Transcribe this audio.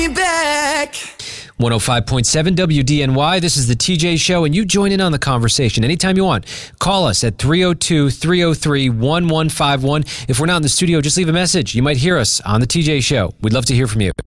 me back. 105.7 WDNY. This is the TJ Show, and you join in on the conversation anytime you want. Call us at 302-303-1151. If we're not in the studio, just leave a message. You might hear us on the TJ Show. We'd love to hear from you.